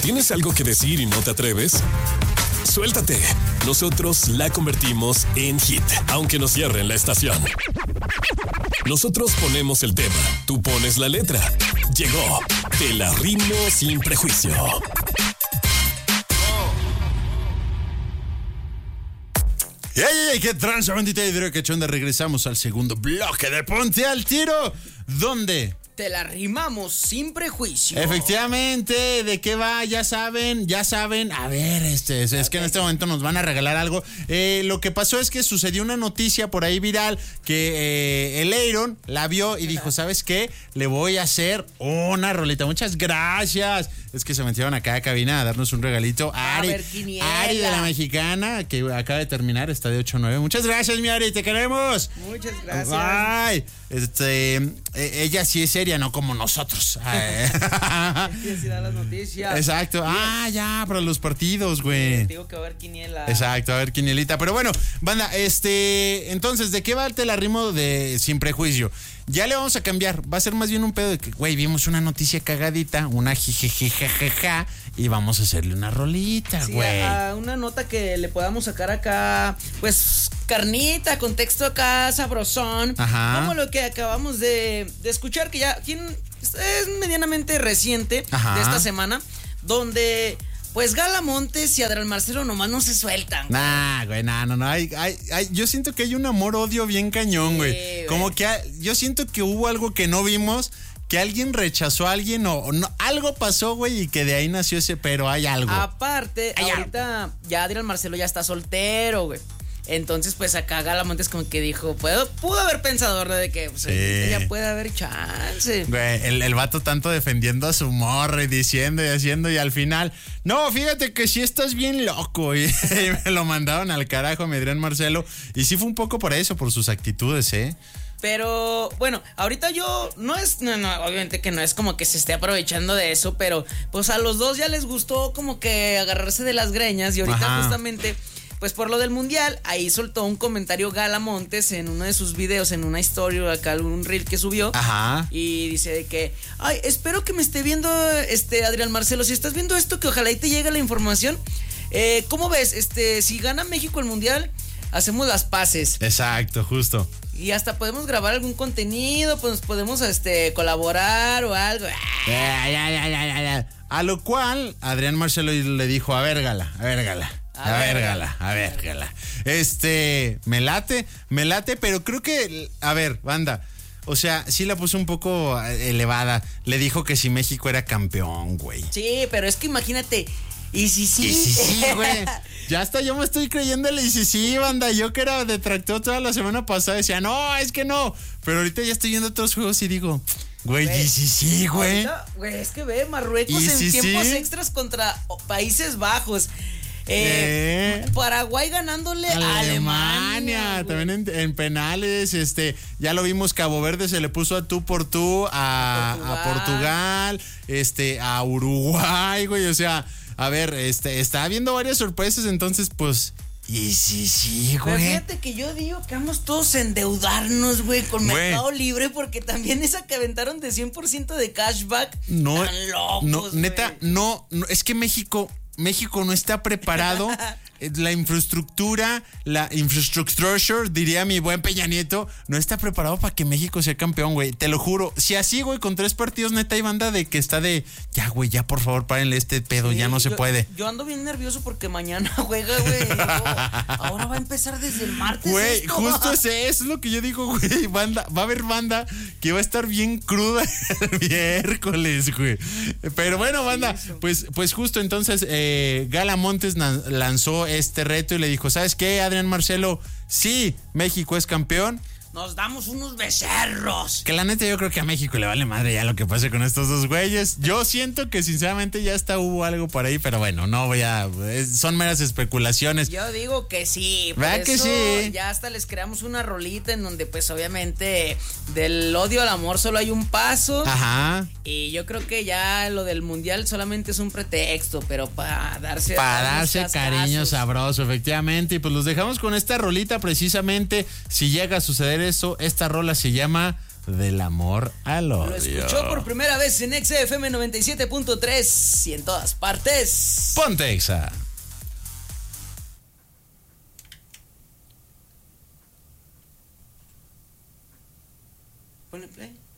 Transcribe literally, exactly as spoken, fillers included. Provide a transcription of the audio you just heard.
¿Tienes algo que decir y no te atreves? Suéltate. Nosotros la convertimos en hit, aunque nos cierren la estación. Nosotros ponemos el tema, tú pones la letra. Llegó Te la rimo sin prejuicio. ¡Ey, ey, ey! ¡Qué tranza, bandita! Y diré que chonda, regresamos al segundo bloque de Ponte al Tiro, donde te la rimamos sin prejuicio. Efectivamente, ¿de qué va? Ya saben, ya saben. A ver, este, es, es que en este momento nos van a regalar algo. Eh, lo que pasó es que sucedió una noticia por ahí viral que eh, el Aaron la vio y dijo, ¿sabes qué? Le voy a hacer una rolita. Muchas gracias. Es que se metieron acá a cabina a darnos un regalito. Ari, a ver, Ari de la Mexicana, que acaba de terminar, está de ocho nueve. Muchas gracias, mi Ari, te queremos. Muchas gracias. Ay, este, eh, ella sí es seria, no como nosotros. Ella sí da las noticias. Exacto. Ah, ya, para los partidos, güey. Te digo que va a haber quiniela. Exacto, a ver, quinielita. Pero bueno, banda, este, entonces, ¿de qué va el Te la rimo de Sin Prejuicio? Ya le vamos a cambiar. Va a ser más bien un pedo de que, güey, vimos una noticia cagadita, una jijijijajaja, y vamos a hacerle una rolita, güey. Sí, a, a una nota que le podamos sacar acá, pues, carnita, contexto acá, sabrosón. Ajá. Como lo que acabamos de, de escuchar, que ya ¿quién? Es medianamente reciente. Ajá. De esta semana, donde pues Gala Montes y Adrián Marcelo nomás no se sueltan. Nah, güey, nah, no, no. Hay, hay, hay, yo siento que hay un amor-odio bien cañón, güey. Sí, como que hay, yo siento que hubo algo que no vimos, que alguien rechazó a alguien o, o no, algo pasó, güey, y que de ahí nació ese, pero hay algo. Aparte, hay ahorita algo. Ya Adrián Marcelo ya está soltero, güey. Entonces, pues acá Gala Montes como que dijo, puedo, pudo haber pensado, ¿verdad? De que pues, sí. Ya puede haber chance. Güey, el, el vato tanto defendiendo a su morra y diciendo y haciendo, y al final, no, fíjate que sí estás bien loco. Y, y me lo mandaron al carajo a mi Adrián Marcelo. Y sí fue un poco por eso, por sus actitudes, ¿eh? Pero, bueno, ahorita yo, no es, no, no, obviamente que no es como que se esté aprovechando de eso, pero pues a los dos ya les gustó como que agarrarse de las greñas y ahorita Ajá. justamente, pues por lo del mundial, ahí soltó un comentario Gala Montes en uno de sus videos, en una historia, acá un reel que subió. Ajá. Y dice de que, ay, espero que me esté viendo este Adrián Marcelo, si estás viendo esto, que ojalá y te llegue la información. Eh, ¿cómo ves? Este, si gana México el mundial, hacemos las paces. Exacto, justo. Y hasta podemos grabar algún contenido, pues podemos este colaborar o algo. Ya, ya, ya, ya, ya. A lo cual Adrián Marcelo le dijo, a ver, Gala, a ver, Gala. A, a ver, Gala, a ver, Gala. Este, me late, me late, pero creo que, a ver, banda, o sea, sí la puso un poco elevada. Le dijo que si México era campeón, güey. Sí, pero es que imagínate, y si sí. Y si sí, güey. Ya hasta yo me estoy creyéndole y si sí, banda. Yo que era detractor toda la semana pasada decía, no, es que no. Pero ahorita ya estoy viendo otros juegos y digo, güey, y si sí, güey. Güey, es que ve, Marruecos en si tiempos sí? extras contra Países Bajos. Eh, eh, Paraguay ganándole a Alemania, Alemania también en, en penales. Este, ya lo vimos, Cabo Verde se le puso a tú por tú a Portugal, a Portugal este, a Uruguay, güey. O sea, a ver, este, está habiendo varias sorpresas, entonces, pues. Y sí, sí, güey. Pero fíjate que yo digo que vamos todos a endeudarnos, güey, con güey. Mercado Libre, porque también esa que aventaron de cien por ciento de cashback. No, tan locos, no, neta, no, no, es que México. México no está preparado, la infraestructura, la infrastructure, diría mi buen Peña Nieto, no está preparado para que México sea campeón, güey. Te lo juro. Si así, güey, con tres partidos, neta, hay banda de que está de, ya, güey, ya, por favor, párenle este pedo, sí, ya no yo, se puede. Yo ando bien nervioso porque mañana juega, güey. Ahora va a empezar desde el martes. Güey, esto. justo ese, eso es lo que yo digo, güey. Banda, va a haber banda que va a estar bien cruda el miércoles, güey. Pero bueno, banda, pues, pues justo entonces, eh, Eh, Gala Montes lanzó este reto y le dijo, ¿sabes qué, Adrián Marcelo? Sí, México es campeón. Nos damos unos becerros. Que la neta yo creo que a México le vale madre ya lo que pase con estos dos güeyes. Yo siento que sinceramente ya hasta hubo algo por ahí, pero bueno, no voy a... Son meras especulaciones. Yo digo que sí. Por ¿verdad que sí? Ya hasta les creamos una rolita en donde pues obviamente del odio al amor solo hay un paso. Ajá. Y yo creo que ya lo del mundial solamente es un pretexto, pero para darse... Para darse cariño sabroso, efectivamente. Y pues los dejamos con esta rolita precisamente. Si llega a suceder eso, esta rola se llama del amor al odio. Lo escuchó por primera vez en Exa F M noventa y siete punto tres y en todas partes. Ponte Exa. Ponle play.